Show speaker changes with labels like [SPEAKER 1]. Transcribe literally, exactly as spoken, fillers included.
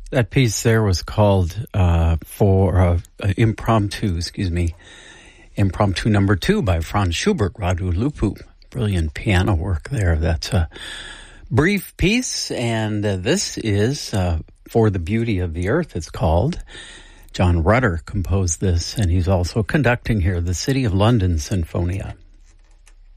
[SPEAKER 1] That piece there was called uh, for uh, uh, Impromptu, excuse me, Impromptu number two by Franz Schubert, Radu Lupu. Brilliant piano work there. That's a brief piece, and uh, this is uh, For the Beauty of the Earth, it's called. John Rutter composed this, and he's also conducting here the City of London Sinfonia.